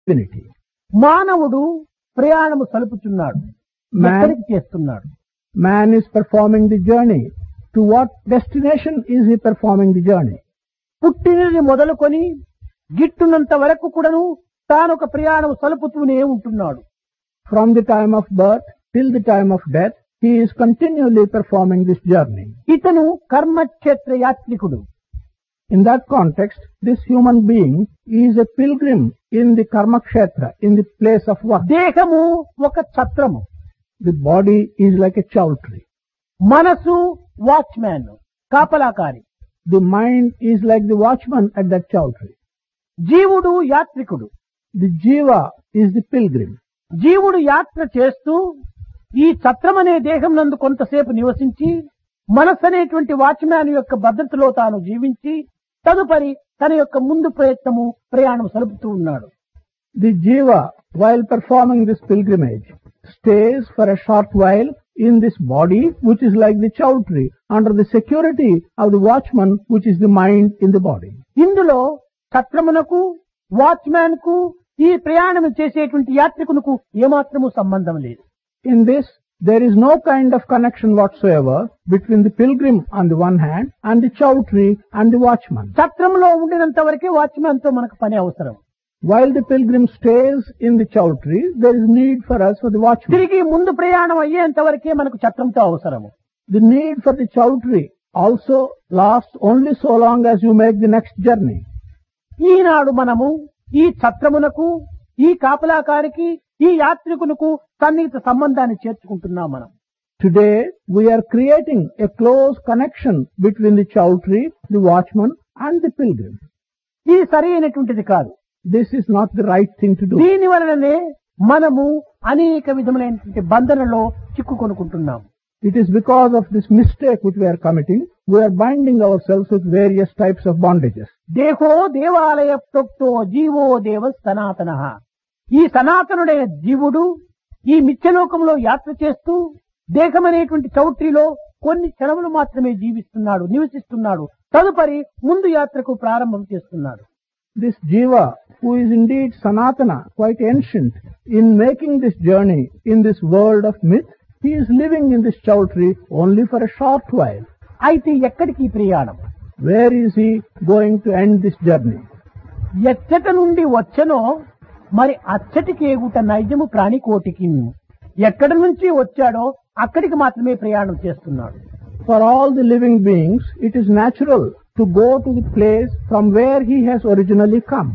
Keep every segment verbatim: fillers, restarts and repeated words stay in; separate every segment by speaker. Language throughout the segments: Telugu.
Speaker 1: infinity.
Speaker 2: మానవుడు ప్రయాణము సలుపుచున్నాడు.
Speaker 1: Man-
Speaker 2: ఎక్కడికి చేస్తున్నాడు?
Speaker 1: Man is performing the journey. To what destination is he performing the journey?
Speaker 2: పుట్టినది మొదలుకొని గిట్టునంత వరకు కూడాను తాను ఒక ప్రయాణం సలుపుతూనే ఉంటున్నాడు.
Speaker 1: From the time of birth till the time of death, he is continually performing this journey.
Speaker 2: ఇతను కర్మక్షేత్ర యాత్రికుడు.
Speaker 1: In that context, this human being is a pilgrim in the karma kshetra, in the place of work.
Speaker 2: దేహము ఒక ఛత్రము,
Speaker 1: The body is like a chowtry.
Speaker 2: మనసు watchman, కాపలాకారి.
Speaker 1: The mind is like the watchman at that chowtry.
Speaker 2: జీవుడు యాత్రికుడు.
Speaker 1: The jiva is the pilgrim.
Speaker 2: జీవుడు యాత్ర చేస్తూ ఈ ఛత్రం అనే దేహం నందు కొంతసేపు నివసించి మనస్సు అనేటువంటి వాచ్మ్యాన్ యొక్క భద్రతలో తాను జీవించి తదుపరి తన యొక్క ముందు ప్రయత్నము ప్రయాణం సలుపుతూ ఉన్నాడు.
Speaker 1: The jiva, while performing this pilgrimage, stays for a short while in this body, which is like the chowtry, under the security of the watchman, which is the mind in the body.
Speaker 2: ఇందులో ఛత్రమునకు వాచ్మ్యాన్ కు ఈ ప్రయాణం చేసేటువంటి యాత్రికునకు ఏమాత్రము సంబంధం లేదు.
Speaker 1: In this, there is no kind of connection whatsoever between the pilgrim on the one hand and the chowtry and the watchman.
Speaker 2: ఛత్రంలో ఉండినంత వరకే వాచ్మ్యాన్ తో మనకు పని అవసరం.
Speaker 1: While the pilgrim stays in the chowtry, there is need for us for the watchman.
Speaker 2: తిరిగి ముందు ప్రయాణం అయ్యేంత వరకే మనకు ఛత్రంతో అవసరము.
Speaker 1: The need for the chowtry also lasts only so long as you make the next journey.
Speaker 2: ఈనాడు మనము ఈ ఛత్రమునకు, ఈ కాపలాకారికి, ఈ యాత్రికునకు సన్నిహిత సంబంధాన్ని చేర్చుకుంటున్నాం మనం.
Speaker 1: Today, we are creating a close connection between the chowtry, the watchman and the pilgrim.
Speaker 2: ఇది సరి అయినటువంటిది కాదు.
Speaker 1: This is not the right thing to do.
Speaker 2: దీని వలననే మనము అనేక విధములైనటువంటి బంధనలో చిక్కుకొనుకుంటున్నాం.
Speaker 1: It is because of this mistake which we are committing, we are binding ourselves with various types of bondages.
Speaker 2: దేహో దేవాలయ ప్రోక్తో జీవో దేవ సనాతన. ఈ సనాతనుడైన జీవుడు ఈ మిథ్యలోకంలో యాత్ర చేస్తూ దేహం అనేటువంటి చౌట్రీలో కొన్ని క్షణములు మాత్రమే జీవిస్తున్నాడు, నివసిస్తున్నాడు. తదుపరి ముందు యాత్రకు ప్రారంభం చేస్తున్నాడు.
Speaker 1: This jiva, who is indeed sanatana, quite ancient, in making this journey in this world of myth, he is living in this chowtry only for a short while.
Speaker 2: అయితే ఎక్కడికి ఈ ప్రయాణం?
Speaker 1: Where is he going to end this journey?
Speaker 2: ఎచ్చట నుండి వచ్చనో మరి అచ్చటికి ఏగుట నైజము ప్రాణికోటికి. ఎక్కడి నుంచి వచ్చాడో అక్కడికి మాత్రమే ప్రయాణం చేస్తున్నాడు.
Speaker 1: For all the living beings, it is natural to go to the place from where he has originally come.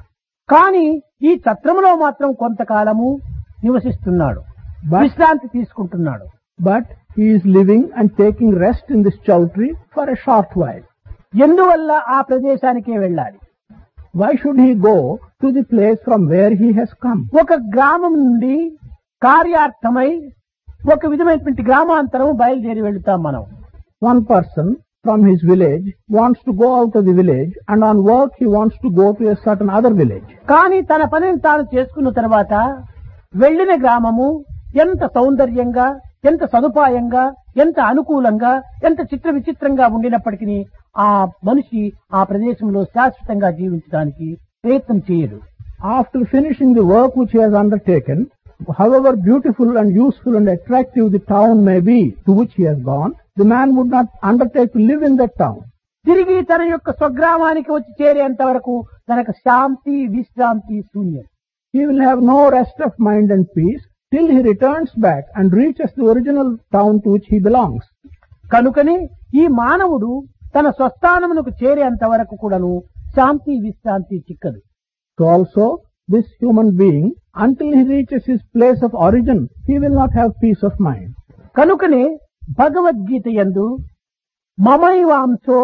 Speaker 2: కానీ ఈ ఛత్రములో మాత్రం కొంతకాలము నివసిస్తున్నాడు,
Speaker 1: But,
Speaker 2: విశ్రాంతి తీసుకుంటున్నాడు.
Speaker 1: but he is living and taking rest in this chowtry for a short while.
Speaker 2: ఎందువల్ల ఆ ప్రదేశానికే వెళ్ళాలి?
Speaker 1: Why should he go to the place from where he has come?
Speaker 2: ఒక గ్రామం నుండి కార్యార్థమై ఒక విధమైనటువంటి గ్రామాంతరం బయలుదేరి వెళ్తాం మనం.
Speaker 1: One person from his village wants to go out of the village, and on work he wants to go to a certain other village.
Speaker 2: కానీ తన పనిని తాను చేసుకున్న తర్వాత వెళ్లిన గ్రామము ఎంత సౌందర్యంగా, ఎంత సదుపాయంగా, ఎంత అనుకూలంగా, ఎంత చిత్ర విచిత్రంగా ఉండినప్పటికీ ఆ మనిషి ఆ ప్రదేశంలో శాశ్వతంగా జీవించడానికి ప్రయత్నం చేయడు.
Speaker 1: After finishing the work which he has undertaken, however beautiful and useful and attractive the town may be to which he has gone, the man would not undertake to live in that town.
Speaker 2: తిరిగి తన యొక్క స్వగ్రామానికి వచ్చి చేరేంత వరకు తనకు శాంతి, విశ్రాంతి శూన్యం.
Speaker 1: He will have no rest of mind and peace till he returns back and reaches the original town to which he belongs.
Speaker 2: కనుకనే ఈ మానవుడు తన స్వస్థానమునకు చేరేంత వరకు కూడాను శాంతి, విశ్రాంతి చిక్కదు.
Speaker 1: So also, this human being, until he reaches his place of origin, he will not have peace of mind.
Speaker 2: కనుకనే భగవద్గీత యందు మమైవాంశో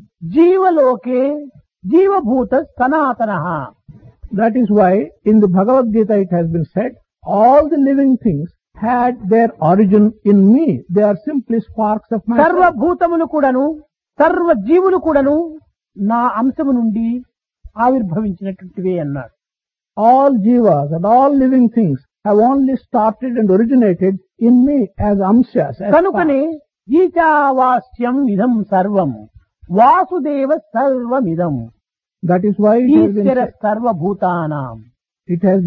Speaker 2: జీవలోకే జీవభూత సనాతనః.
Speaker 1: That is why in the Bhagavad Gita it has been said, all the living things had their origin in me. They are simply sparks of my soul.
Speaker 2: సర్వభూతములు కూడాను, సర్వ జీవులు కూడాను నా అంశము నుండి ఆవిర్భవించినటువంటివే అన్నారు.
Speaker 1: All jivas and all living things have only started and originated in me as amshas. As
Speaker 2: కనుకనే ఈచావాస్యం ఇదం సర్వం Vasudeva సర్వమిదం
Speaker 1: that is why it has been
Speaker 2: Eshwara
Speaker 1: said,
Speaker 2: సర్వభూతానాం.
Speaker 1: it has